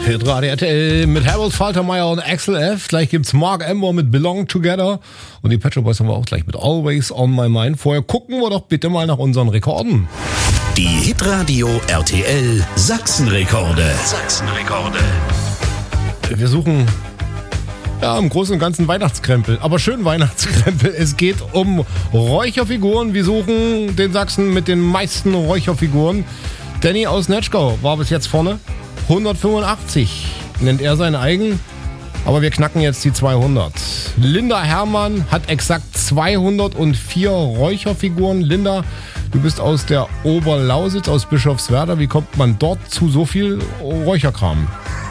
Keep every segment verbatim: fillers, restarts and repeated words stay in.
Hitradio R T L mit Harold Faltermeyer und Axel F. Gleich gibt's Mark Amber mit Belong Together. Und die Pet Shop Boys haben wir auch gleich mit Always on My Mind. Vorher gucken wir doch bitte mal nach unseren Rekorden. Die Hitradio R T L Sachsenrekorde. Sachsenrekorde. Wir suchen ja im Großen und Ganzen Weihnachtskrempel, aber schön Weihnachtskrempel. Es geht um Räucherfiguren. Wir suchen den Sachsen mit den meisten Räucherfiguren. Danny aus Netschkau war bis jetzt vorne. hundertfünfundachtzig nennt er seinen eigen, aber wir knacken jetzt die zweihundert. Linda Herrmann hat exakt zweihundertvier Räucherfiguren. Linda, du bist aus der Oberlausitz, aus Bischofswerda. Wie kommt man dort zu so viel Räucherkram?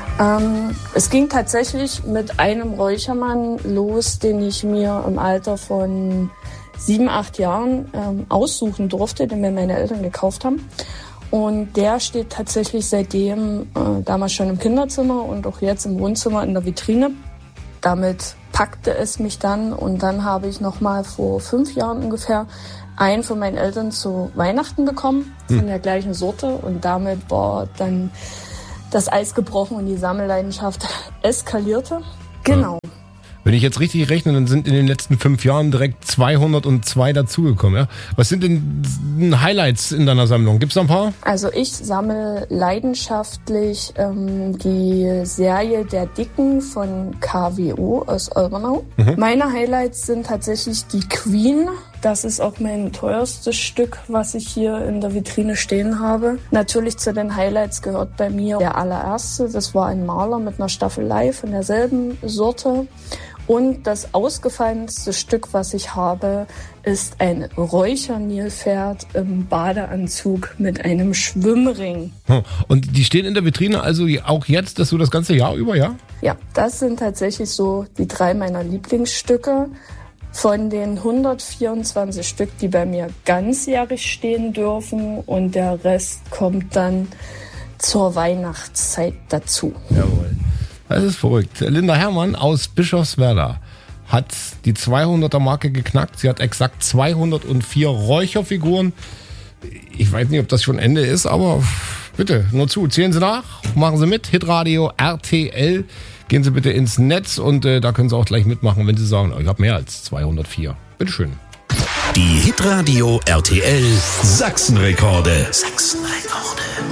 Ähm, es ging tatsächlich mit einem Räuchermann los, den ich mir im Alter von sieben, acht Jahren ähm, aussuchen durfte, den mir meine Eltern gekauft haben. Und der steht tatsächlich seitdem, äh, damals schon im Kinderzimmer und auch jetzt im Wohnzimmer in der Vitrine. Damit packte es mich dann und dann habe ich nochmal vor fünf Jahren ungefähr einen von meinen Eltern zu Weihnachten bekommen, von der gleichen Sorte. Und damit war dann das Eis gebrochen und die Sammelleidenschaft eskalierte. Genau. Wenn ich jetzt richtig rechne, dann sind in den letzten fünf Jahren direkt zweihundertzwei dazugekommen. Ja? Was sind denn Highlights in deiner Sammlung? Gibt's da ein paar? Also ich sammle leidenschaftlich ähm, die Serie Der Dicken von K W O aus Olbernau. Mhm. Meine Highlights sind tatsächlich die Queen. Das ist auch mein teuerstes Stück, was ich hier in der Vitrine stehen habe. Natürlich zu den Highlights gehört bei mir der allererste. Das war ein Maler mit einer Staffelei von derselben Sorte. Und das ausgefallenste Stück, was ich habe, ist ein Räuchernilpferd im Badeanzug mit einem Schwimmring. Und die stehen in der Vitrine also auch jetzt, dass du das ganze Jahr über, ja? Ja, das sind tatsächlich so die drei meiner Lieblingsstücke. Von den hundertvierundzwanzig Stück, die bei mir ganzjährig stehen dürfen, und der Rest kommt dann zur Weihnachtszeit dazu. Jawohl. Das ist verrückt. Linda Herrmann aus Bischofswerda hat die zweihunderter Marke geknackt. Sie hat exakt zweihundertvier Räucherfiguren. Ich weiß nicht, ob das schon Ende ist, aber bitte, nur zu. Zählen Sie nach, machen Sie mit. Hitradio R T L. Gehen Sie bitte ins Netz und äh, da können Sie auch gleich mitmachen, wenn Sie sagen, ich habe mehr als zweihundertvier. Bitteschön. Die Hitradio R T L Sachsenrekorde. Sachsenrekorde.